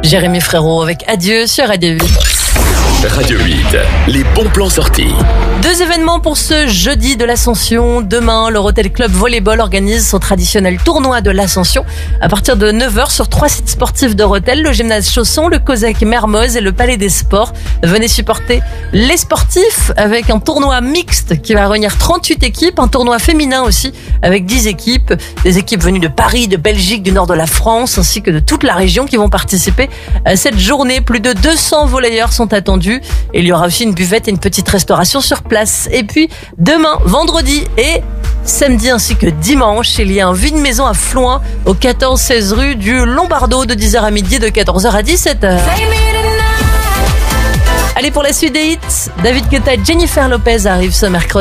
Jérémy Frérot avec Adieu sur Radio 8. Radio 8, les bons plans sortis. 2 événements pour ce jeudi de l'Ascension. Demain, le Rotel Club Volleyball organise son traditionnel tournoi de l'Ascension à partir de 9h sur 3 sites sportifs de Rotel, le gymnase Chausson, le COSEC Mermoz et le Palais des Sports. Venez supporter les sportifs avec un tournoi mixte qui va réunir 38 équipes, un tournoi féminin aussi avec 10 équipes, des équipes venues de Paris, de Belgique, du nord de la France ainsi que de toute la région qui vont participer à cette journée. Plus de 200 volleyeurs sont attendus. Et il y aura aussi une buvette et une petite restauration sur place. Et puis demain, vendredi et samedi ainsi que dimanche, il y a un vide-maison à Floin au 14-16 rue du Lombardo de 10h à midi, de 14h à 17h. Allez, pour la suite des hits, David Guetta et Jennifer Lopez arrivent ce mercredi.